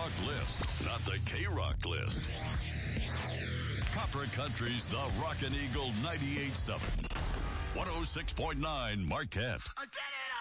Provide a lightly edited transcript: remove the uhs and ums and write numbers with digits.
Rock list, not the K-Rock list. Copper Country's The Rockin' Eagle 98.7. 106.9 Marquette. I did it!